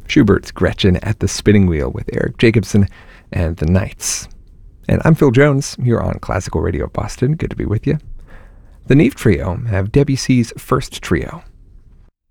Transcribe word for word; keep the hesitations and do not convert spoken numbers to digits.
Schubert's Gretchen at the Spinning Wheel with Eric Jacobson and the Knights. And I'm Phil Jones, here on Classical Radio Boston. Good to be with you. The Neve Trio have Debussy's first trio,